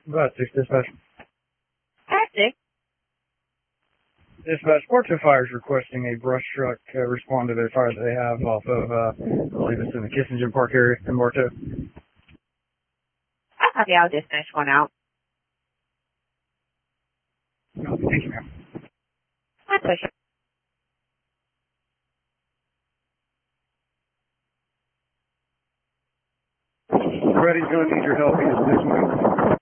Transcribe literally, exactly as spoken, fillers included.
About six dispatch. Tactic. Dispatch, Port two Fire is requesting a brush truck uh, respond to their fire that they have off of, uh, I believe it's in the Kissingen Park area in Bartow. Okay, I'll dispatch one out. No, thank you, ma'am. My pleasure. Freddie's going to need your help. He's this way.